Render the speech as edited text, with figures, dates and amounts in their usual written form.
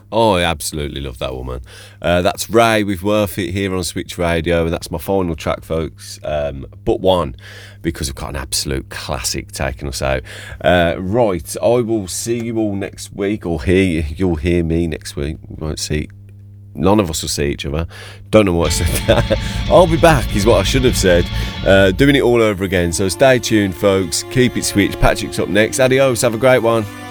Oh, I absolutely love that woman. That's Ray with Worth It here on Switch Radio, and that's my final track, folks. But one, because we've got an absolute classic taking us out. Right, I will see you all next week, or you'll hear me next week. You won't see. None of us will see each other. Don't know what I said. I'll be back, is what I should have said. Doing it all over again. So stay tuned, folks. Keep it switched. Patrick's up next. Adios. Have a great one.